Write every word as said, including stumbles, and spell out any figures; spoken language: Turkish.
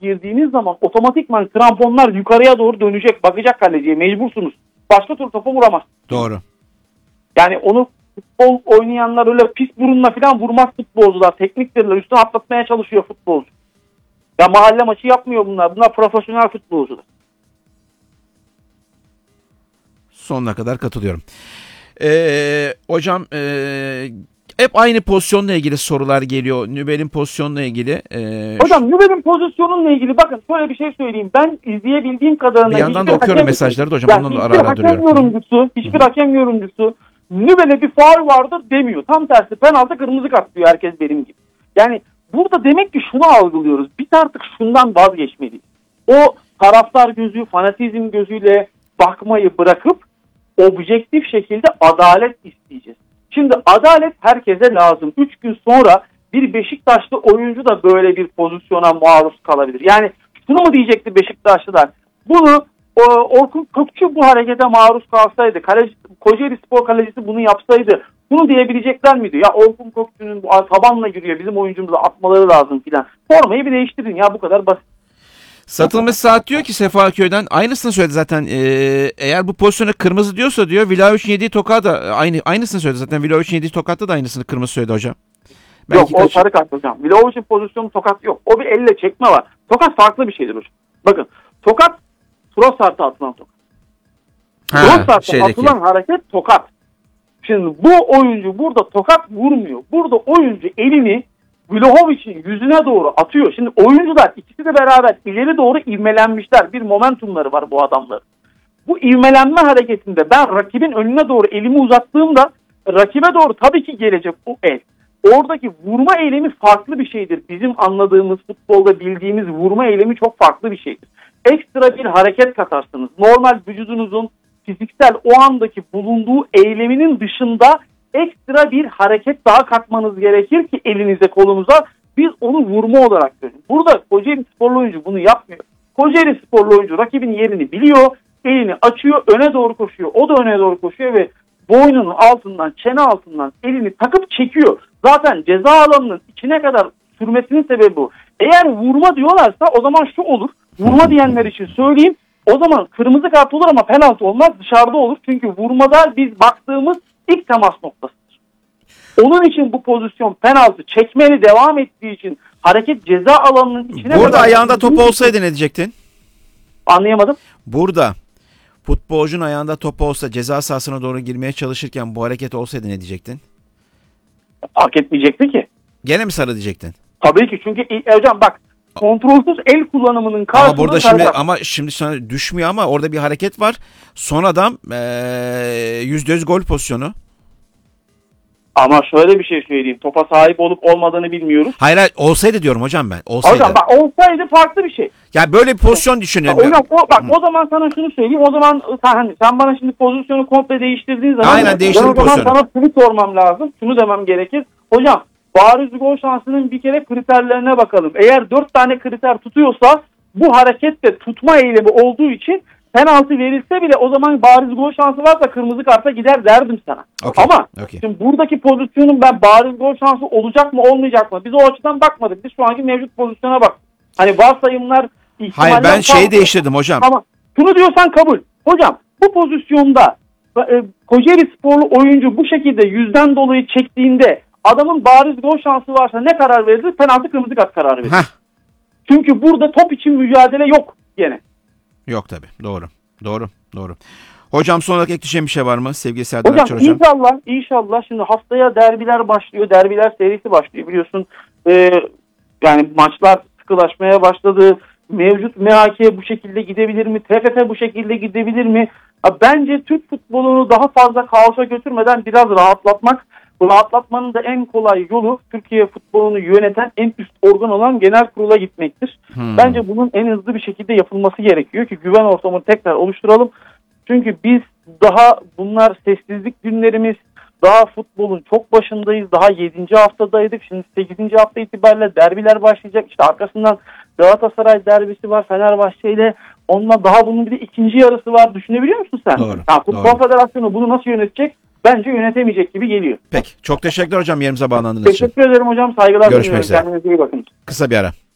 girdiğiniz zaman otomatikman kramponlar yukarıya doğru dönecek. Bakacak kaleciye, mecbursunuz. Başka türlü topa vuramaz. Doğru. Yani onu futbol oynayanlar öyle pis burunla falan vurmaz futbolcular. Tekniklerle üstüne atlatmaya çalışıyor futbolcu. Ya mahalle maçı yapmıyor bunlar. Bunlar profesyonel futbolcular. Sonuna kadar katılıyorum. Ee, hocam ee, hep aynı pozisyonla ilgili sorular geliyor. Nübel'in pozisyonla ilgili. Ee, Hocam Nübel'in pozisyonunla ilgili bakın şöyle bir şey söyleyeyim. Ben izleyebildiğim kadarıyla... Bir yandan da okuyorum hakem, mesajları da hocam. Yani ondan da ara ara ara duruyorum. Yorumcusu, hiçbir Hı-hı. hakem yorumcusu Nübel'e bir faul vardı demiyor. Tam tersi penaltı, kırmızı kart diyor herkes benim gibi. Yani burada demek ki şunu algılıyoruz. Biz artık şundan vazgeçmeliyiz. O taraftar gözü, fanatizm gözüyle bakmayı bırakıp objektif şekilde adalet isteyeceğiz. Şimdi adalet herkese lazım. Üç gün sonra bir Beşiktaşlı oyuncu da böyle bir pozisyona maruz kalabilir. Yani şunu mu diyecekti Beşiktaşlılar? Bunu o, Orkun Kökçü bu harekete maruz kalsaydı, kaleci, Kocaeli Spor kalecisi bunu yapsaydı, bunu diyebilecekler miydi? Ya Orkun Kökçü'nün tabanla giriyor, bizim oyuncumuza atmaları lazım filan. Formayı bir değiştirin ya, bu kadar basit. Satılmış Saat diyor ki Sefaköy'den aynısını söyledi zaten. Ee, eğer bu pozisyona kırmızı diyorsa diyor, Vlahovic'in yediği tokağa da aynı aynısını söyledi zaten. Vlahovic'in yediği tokatta da aynısını kırmızı söyledi hocam. Belki yok o kaç... sarı kart hocam. Vlahovic'in pozisyonu tokat yok. O bir elle çekme var. Tokat farklı bir şeydir hocam. Bakın tokat Trossard'a atılan tokat. Trossard'a atılan hareket tokat. Şimdi bu oyuncu burada tokat vurmuyor. Burada oyuncu elini Vlahovic'in yüzüne doğru atıyor. Şimdi oyuncular ikisi de beraber ileri doğru ivmelenmişler. Bir momentumları var bu adamların. Bu ivmelenme hareketinde ben rakibin önüne doğru elimi uzattığımda rakibe doğru tabii ki gelecek o el. Oradaki vurma eylemi farklı bir şeydir. Bizim anladığımız, futbolda bildiğimiz vurma eylemi çok farklı bir şeydir. Ekstra bir hareket katarsınız. Normal vücudunuzun fiziksel o andaki bulunduğu eyleminin dışında ekstra bir hareket daha katmanız gerekir ki elinize, kolunuza biz onu vurma olarak görüyoruz. Burada Kocaeli Sporlu oyuncu bunu yapmıyor. Kocaeli Sporlu oyuncu rakibin yerini biliyor, elini açıyor, öne doğru koşuyor. O da öne doğru koşuyor ve boynunun altından, çene altından elini takıp çekiyor. Zaten ceza alanının içine kadar sürmesinin sebebi bu. Eğer vurma diyorlarsa o zaman şu olur. Vurma diyenler için söyleyeyim. O zaman kırmızı kart olur ama penaltı olmaz, dışarıda olur. Çünkü vurmada biz baktığımız ilk temas noktasıdır. Onun için bu pozisyon penaltı çekmeli devam ettiği için hareket ceza alanının içine... Burada ayağında top olsaydı ne diyecektin? Anlayamadım. Burada futbolcunun ayağında top olsa, ceza sahasına doğru girmeye çalışırken bu hareket olsaydı ne diyecektin? Hak etmeyecekti ki. Gene mi sarı diyecektin? Tabii ki, çünkü e, hocam bak, kontrolsüz el kullanımının karşısında... Ama burada şimdi ama şimdi sana düşmüyor ama orada bir hareket var. Son adam yüzde yüz gol pozisyonu. Ama şöyle bir şey söyleyeyim. Topa sahip olup olmadığını bilmiyoruz. Hayır hayır, olsaydı diyorum hocam ben. Olsaydı. Hocam bak, olsaydı farklı bir şey. Ya böyle bir pozisyon düşünüyorum. Hocam o, bak Hı. o zaman sana şunu söyleyeyim. O zaman sen, sen bana şimdi pozisyonu komple değiştirdiğin zaman... Aynen, değiştirdim pozisyonu. O zaman sana şunu sormam lazım. Şunu demem gerekir. Hocam bariz gol şansının bir kere kriterlerine bakalım. Eğer dört tane kriter tutuyorsa bu harekette tutma eylemi olduğu için penaltı verilse bile o zaman bariz gol şansı varsa kırmızı karta gider derdim sana. Okay, Ama okay. Şimdi buradaki pozisyonun ben bariz gol şansı olacak mı olmayacak mı? Biz o açıdan bakmadık. Biz şu anki mevcut pozisyona bak. Hani varsayımlar, ihtimaller... Hayır, ben şeyi değiştirdim hocam. Ama şunu diyorsan kabul. Hocam bu pozisyonda e, Kocaeli Sporlu oyuncu bu şekilde yüzden dolayı çektiğinde adamın bariz gol şansı varsa ne karar verilir? Penaltı, kırmızı kart kararı verilir. Heh. Çünkü burada top için mücadele yok gene. Yok tabii. Doğru. Doğru. Doğru. Hocam son olarak ekleyeceğim bir şey var mı? Sevgili Serdar hocam, Akçar hocam. İnşallah, inşallah şimdi haftaya derbiler başlıyor. Derbiler serisi başlıyor biliyorsun. Ee, yani maçlar sıkılaşmaya başladı. Mevcut M H K bu şekilde gidebilir mi? T F F bu şekilde gidebilir mi? Ha, bence Türk futbolunu daha fazla kaosa götürmeden biraz rahatlatmak. Bu rahatlatmanın da en kolay yolu Türkiye futbolunu yöneten en üst organ olan genel kurula gitmektir. Hmm. Bence bunun en hızlı bir şekilde yapılması gerekiyor ki güven ortamını tekrar oluşturalım. Çünkü biz daha bunlar sessizlik günlerimiz, daha futbolun çok başındayız, daha yedinci haftadaydık. Şimdi sekizinci hafta itibariyle derbiler başlayacak. İşte arkasından Galatasaray derbisi var Fenerbahçe ile. Onunla daha bunun bir de ikinci yarısı var. Düşünebiliyor musun sen? Doğru. Yani Futbol Federasyonu bunu nasıl yönetecek? Bence yönetemeyecek gibi geliyor. Peki. Çok teşekkürler hocam yerimize bağlandığınız için. Teşekkür ederim hocam. Saygılar diliyorum. Görüşmek üzere. Kendinize iyi bakın. Kısa bir ara.